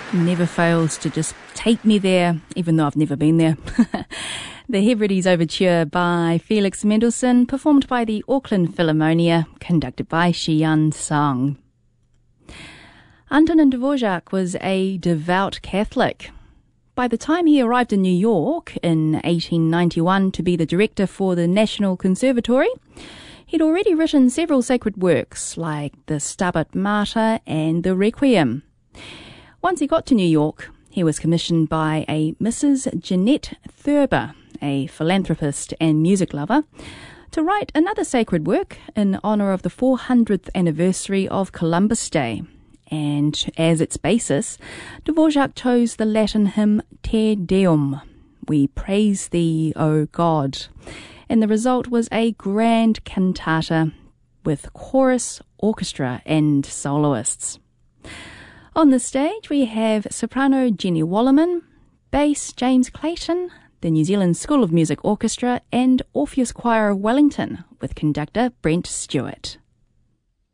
Never fails to just take me there, even though I've never been there. The Hebrides Overture by Felix Mendelssohn, performed by the Auckland Philharmonia, conducted by Xian Song. Antonin Dvorak was a devout Catholic. By the time he arrived in New York in 1891 to be the director for the National Conservatory, he'd already written several sacred works like the Stabat Mater and the Requiem. Once he got to New York, he was commissioned by a Mrs. Jeanette Thurber, a philanthropist and music lover, to write another sacred work in honour of the 400th anniversary of Columbus Day. And as its basis, Dvorak chose the Latin hymn Te Deum, We Praise Thee, O God. And the result was a grand cantata with chorus, orchestra and soloists. On the stage we have soprano Jenny Wallerman, bass James Clayton, the New Zealand School of Music Orchestra and Orpheus Choir of Wellington with conductor Brent Stewart.